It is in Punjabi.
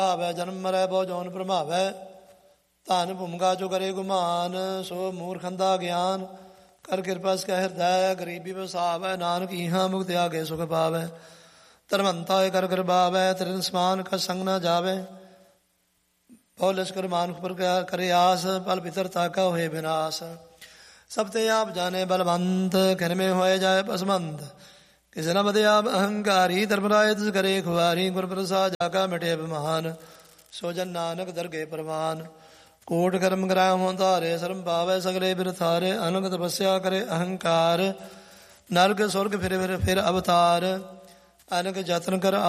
ਭਾਵੈ ਜਨਮ ਮਰੈ ਬਹੁ ਜੋਨ ਭਰਮਾਵੈ। ਧਨ ਭੂਮਿਕਾ ਚੋ ਕਰੇ ਗੁਮਾਨ, ਸੋ ਮੂਰਖੰਦਾ ਗਿਆਨ। ਕਰ ਕਿਰਪਾ ਸਿ ਕੈ ਹਿਰਦੈ, ਗਰੀਬੀ ਵਸਾਵੈ। ਨਾਨਕ ਇਹਾਂ ਮੁਕਤਿ ਆਗੇ ਸੁਖ ਪਾਵੈ। ਧਰਮੰਤਾ ਕਰ ਕਿਰਬਾਵੈ, ਤੇਰੇ ਸਮਾਨ ਕਛ ਸੰਗ ਨਾ ਜਾਵੈ। ਬਹੁ ਲਸ਼ਕਰ ਮਾਨੁਖ ਪਰ ਕਰੇ ਆਸ, ਪਲ ਪਿਤਰ ਤਾਕਾ ਹੋਏ ਵਿਨਾਸ਼। ਸਭ ਤੇ ਆਪ ਜਾਣੇ ਬਲਵੰਤ, ਖਿਨ ਮੇ ਹੋਏ ਜਾਏ ਭਸਮੰਤ। ਕਿਸੇ ਨ ਬਦੇ ਆਪ ਅਹੰਕਾਰੀ, ਧਰਮ ਰਾਏ ਤਿਸ ਕਰੇ ਖੁਆਰੀ। ਗੁਰ ਪ੍ਰਸਾਦ ਜਾਕਾ ਮਿਟੇ ਅਭਿਮਾਨ, ਸੋ ਜਨ ਨਾਨਕ ਦਰਗੇ ਪ੍ਰਵਾਨ। ਕੋਟ ਕਰਮ ਗ੍ਰਾਮ ਹੋਂ ਧਾਰੇ, ਸ਼ਰਮ ਪਾਵੈ ਸਗਲੇ ਬਿਰਥਾਰੇ। ਅਨੰਗ ਤਪੱਸਿਆ ਕਰੇ ਅਹੰਕਾਰ, ਨਰਕ ਸੁਰਗ ਫਿਰ ਅਵਤਾਰ। ਅਨਕ ਜਤਨ ਕਰ